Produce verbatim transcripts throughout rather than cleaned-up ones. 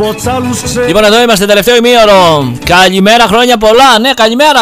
Λοιπόν, εδώ είμαστε, τελευταίο ημίωρο. Καλημέρα, χρόνια πολλά. Ναι, καλημέρα.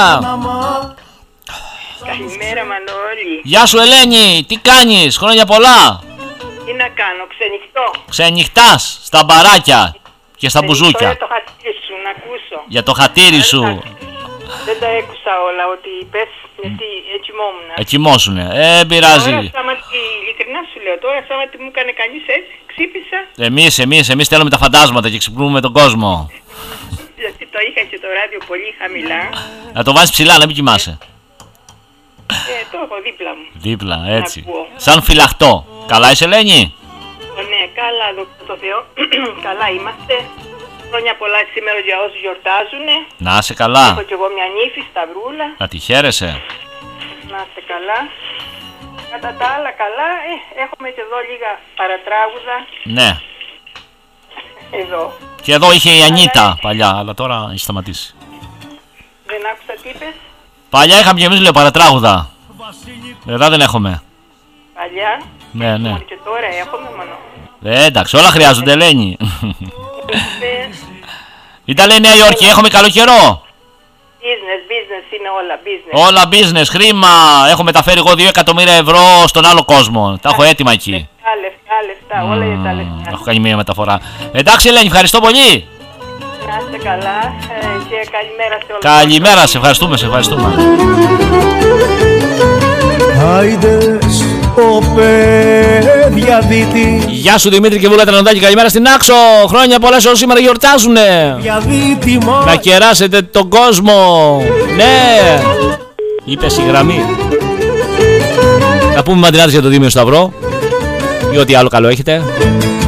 Καλημέρα, Μανώλη. Γεια σου, Ελένη. Τι κάνεις, χρόνια πολλά. Τι να κάνω, ξενυχτώ. Ξενυχτάς στα μπαράκια και στα μπουζούκια. Για το χατήρι σου, να ακούσω. Για το χατήρι σου. Δεν τα έκουσα όλα ό,τι είπες, γιατί ετσιμόμουν. Εκοιμώσουνε, ε, πειράζει. Τώρα Σάματι, ειλικρινά σου λέω, τώρα Σάματι μου έκανε κανείς έτσι, ξύπησα. Εμείς, εμείς, εμείς θέλουμε τα φαντάσματα και ξυπνούμε τον κόσμο. Γιατί το είχα και το ράδιο πολύ χαμηλά. Να το βάζεις ψηλά, να μην κοιμάσαι. Ε, το έχω δίπλα μου. Δίπλα, έτσι. Σαν φυλαχτό. Καλά είσαι, Ελένη. Ναι, καλά, δόξα τω Θεώ. Καλά είμαστε. Χρόνια πολλά σήμερα για όσους γιορτάζουνε. Να είσαι καλά. Έχω κι εγώ μια νύφη, Σταυρούλα. Να τη χαίρεσαι. Να είστε καλά. Κατά τα άλλα καλά, ε, έχουμε και εδώ λίγα παρατράγουδα. Ναι. Εδώ. Και εδώ είχε η Ανίτα παλιά, αλλά τώρα έχει σταματήσει. Δεν άκουσα τι είπες. Παλιά είχαμε και εμείς, λέω, παρατράγουδα. Εδώ δεν έχουμε. Παλιά. Ναι, ναι. Και τώρα έχουμε μόνο. Ε, εντάξει, όλα χρειάζονται, Ελένη. Ήταν, λέει, Νέα Υόρκη, έχουμε καλό καιρό. Business, business είναι όλα, business. Όλα business, χρήμα. Έχω μεταφέρει εγώ δύο εκατομμύρια ευρώ στον άλλο κόσμο. Τα έχω έτοιμα εκεί. Λεφτά, λεφτά, λεφτά, όλα για τα λεφτά. Έχω κάνει μια μεταφορά. Εντάξει, Ελένη, ευχαριστώ πολύ. Να είστε καλά ε, και καλημέρα σε όλους. Καλημέρα, σε ευχαριστούμε, σε ευχαριστούμε. Άιντες ο διαβήτη. Γεια σου, Δημήτρη και Βούλα Τρανοντάκη, καλημέρα στην Άξο. Χρόνια πολλά σε όσους σήμερα γιορτάζουνε. Να κεράσετε τον κόσμο. Ναι. Είπες η γραμμή. Να πούμε μαντινάτες για το Δήμιο Σταυρό ή ό,τι άλλο καλό έχετε.